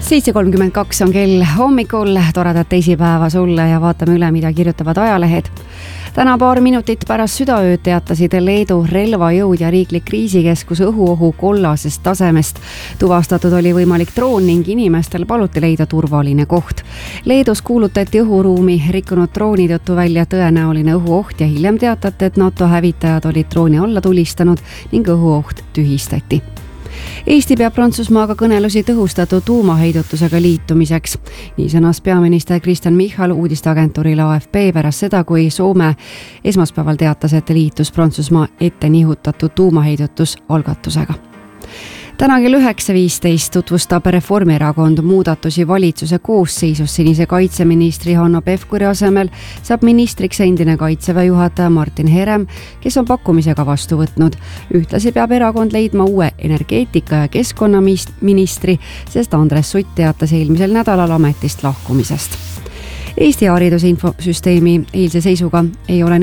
7:32 on kell hommikul, toredat teisipäeva sulle ja vaatame üle, mida kirjutavad ajalehed. Täna paar minutit pärast südaööd teatasid Leedu relvajõud ja riiklik kriisikeskus õhuohu kollasest tasemest. Tuvastatud oli võimalik droon ning inimestel paluti leida turvaline koht. Leedus kuulutati õhuruumi rikkunud drooni tõttu välja tõenäoline õhuoht ja hiljem teatati, et NATO hävitajad olid drooni alla tulistanud ning õhuoht tühistati. Eesti peab Prantsusmaaga kõnelusi tõhustatud tuumaheidutusega liitumiseks. Nii sõnas peaminister Kristen Michal uudisteagentuurile AFP pärast seda, kui Soome esmaspäeval teatas, et liitus Prantsusmaa ette nihutatud tuumaheidutusalgatusega. Täna kell 9:15 tutvustab Reformierakond muudatusi valitsuse koosseisus. Senise kaitseministri Hanno Pevkuri asemel saab ministriks endine kaitseväe juhataja Martin Herem, kes on pakkumisega vastu võtnud. Ühtlasi peab erakond leidma uue energeetika- ja keskkonnaministri, sest Andres Sutt teatas eelmisel nädalal ametist lahkumisest. Eesti haridusinfosüsteemi eilse seisuga ei ole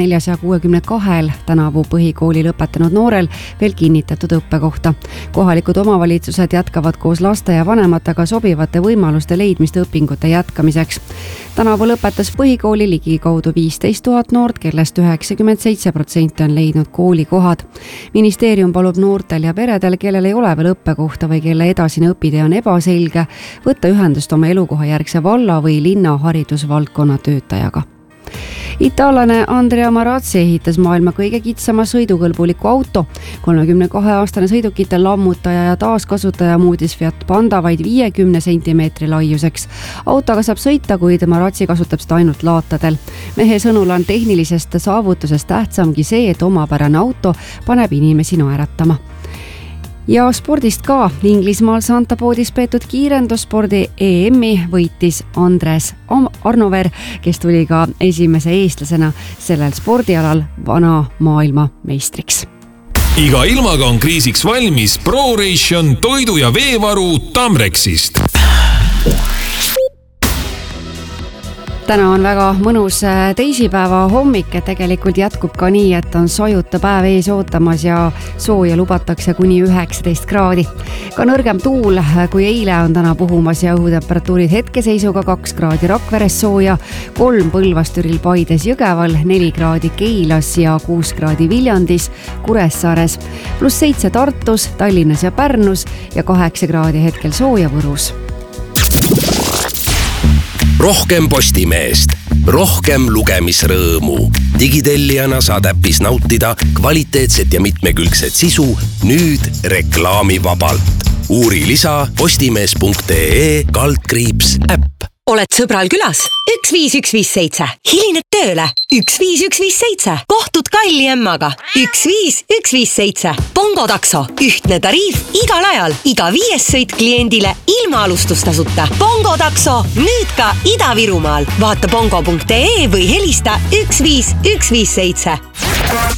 462 tänavu põhikooli lõpetanud noorel veel kinnitatud õppekohta. Kohalikud omavalitsused jätkavad koos laste ja vanematega sobivate võimaluste leidmist õpingute jätkamiseks. Tänavu lõpetas põhikooli ligikaudu 15 000 noort, kellest 97% on leidnud koolikohad. Ministeerium palub noortel ja peredel, kellel ei ole veel õppekohta või kelle edasine õpitee on ebaselge, võtta ühendust oma elukoha järgse valla või linna haridusvaldkonna töötajaga. Itaallane Andrea Marazzi ehitas maailma kõige kitsama sõidukõlbuliku auto. 32-aastane sõidukite lammutaja ja taaskasutaja muutis Fiat Panda vaid 50 sentimeetri laiuseks. Autoga saab sõita, kuid Marazzi kasutab seda ainult laatadel. Mehe sõnul on tehnilisest saavutusest tähtsamgi see, et omapärane auto paneb inimesi naeratama. Ja spordist ka. Inglismaal Santa Poodis peetud kiirendusspordi EM-i võitis Andres Arnover, kes tuli ka esimese eestlasena sellel spordialal vana maailma meistriks. Iga ilmaga on kriisiks valmis ProRation toidu- ja veevaru Tamrexist. Täna on väga mõnus teisipäeva hommik, et tegelikult jätkub ka nii, et on sojuta päev ees ootamas ja sooja lubatakse kuni 19 kraadi. Ka nõrgem tuul kui eile on täna puhumas ja õhutemperatuurid hetkeseisuga 2 kraadi Rakveres sooja, 3 Põlvas, Türil, Paides, Jõgeval, 4 kraadi Keilas ja 6 kraadi Viljandis, Kuressaares, +7 Tartus, Tallinnas ja Pärnus ja 8 kraadi hetkel sooja Võrus. Rohkem Postimeest, rohkem lugemisrõõmu. Digitellijana saad äppis nautida kvaliteetset ja mitmekülgset sisu nüüd reklaamivabalt. Uuri lisa postimees.ee/äpp. Oled sõbral külas? 15157. Hilined tööle? 15157. Kohtud kalli emmaga? 15157. Bongo takso. Ühtne tariif igal ajal. Iga 5. sõit kliendile ilma alustustasuta. Bongo takso. Nüüd ka Ida-Virumaal. Vaata bongo.ee või helista 15157.